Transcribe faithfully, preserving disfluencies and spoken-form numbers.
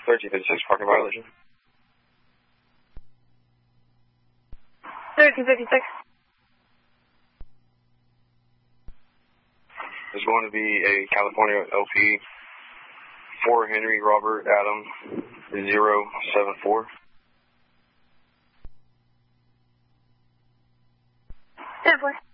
thirteen fifty-six, parking violation. thirteen fifty-six. There's going to be a California L P for Henry Robert Adam zero seven four. ten four.